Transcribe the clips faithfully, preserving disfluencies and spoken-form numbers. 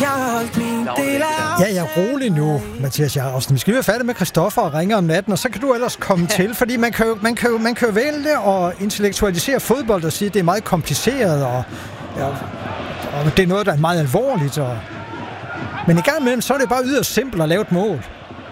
Ja, jeg er rolig nu, Mathias Jacobsen. Vi skal lige være færdige med Christoffer og ringe om natten, og så kan du ellers komme ja. til, fordi man kan jo, man kan jo, man kan jo vælge og intellektualisere fodbold og sige, at det er meget kompliceret, og, ja, og det er noget, der er meget alvorligt. Og... Men i gang imellem, så er det bare yderst simpelt at lave et mål.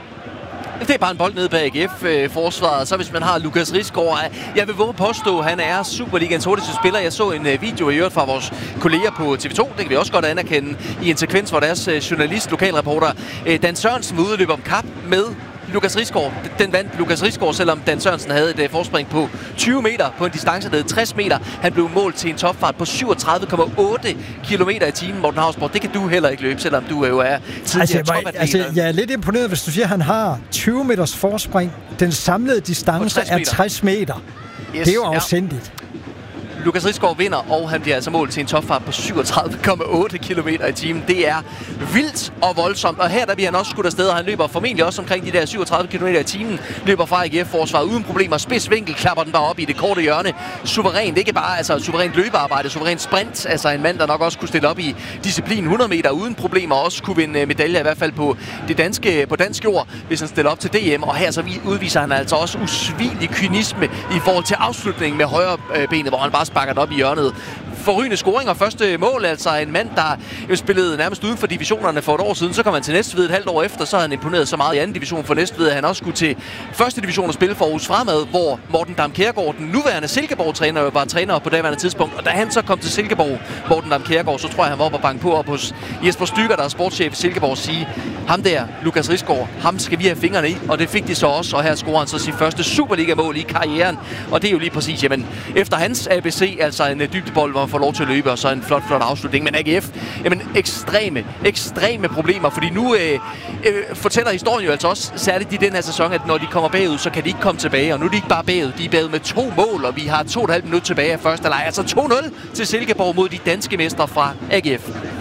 Det er bare en bold nede bag A G F-forsvaret. Så hvis man har Lukas Risgaard, jeg vil våge påstå, at han er Superligaens hurtigste spiller. Jeg så en video i øvrigt fra vores kolleger på T V to, det kan vi også godt anerkende, i en sekvens, hvor deres journalist, lokalreporter Dan Sørensen var ude og løbe om kap med Lukas Risgaard. Den vandt Lukas Risgaard, selvom Dan Sørensen havde et forspring på tyve meter på en distance, der hed tres meter. Han blev målt til en topfart på syvogtredive komma otte kilometer i timen, Morten Hausborg. Det kan du heller ikke løbe, selvom du jo er tidligere altså, topatlet. Altså, jeg er lidt imponeret, hvis du siger, at han har tyve meters forspring. Den samlede distance er tres meter. Yes, det er jo afsindigt. Ja. Lukas Risgaard vinder, og han bliver altså målt til en topfart på syvogtredive komma otte kilometer i timen. Det er vildt og voldsomt, og her der bliver han også skudt afsted, og han løber formentlig også omkring de der syvogtredive kilometer i timen. Løber fra A G F-forsvaret uden problemer. Spidsvinkel, klapper den bare op i det korte hjørne. Suverænt, ikke bare altså suverænt løbearbejde, suverænt sprint. Altså en mand, der nok også kunne stille op i disciplin hundrede meter uden problemer, og også kunne vinde medaljer, i hvert fald på det danske, på dansk jord, hvis han stiller op til D M. Og her så udviser han altså også usvigelig kynisme i forhold til afslutningen med højre benet, hvor han bare sparker den op i hjørnet. Forrygende scoring og første mål, altså en mand, der jo spillede nærmest uden for divisionerne for et år siden. Så kom han til Næstved et halvt år efter, så havde han imponeret så meget i anden division for Næstved, at han også skulle til første division og spille for Aarhus Fremad, hvor Morten Dam Kjærgaard, den nuværende Silkeborg-træner, var træner på daværende tidspunkt. Og da han så kom til Silkeborg, Morten Dam Kjærgaard, så tror jeg, han var oppe og banke på op hos Jesper Stygger, der er sportschef i Silkeborg, sige, ham der, Lukas Risgaard, ham skal vi have fingrene i, og det fik de så også, og her scorer han så sit første Superliga-mål i karrieren, og det er jo lige præcis, jamen, efter hans A B C, altså en dybdebold, hvor han får lov til at løbe, og så en flot, flot afslutning. Men A G F, jamen ekstreme, ekstreme problemer, fordi nu øh, øh, fortæller historien jo altså også, særligt i den her sæson, at når de kommer bagud, så kan de ikke komme tilbage, og nu er de ikke bare bagud, de er bagud med to mål, og vi har to og et halvt minut tilbage af første leg, altså to nul til Silkeborg mod de danske mestre fra A G F.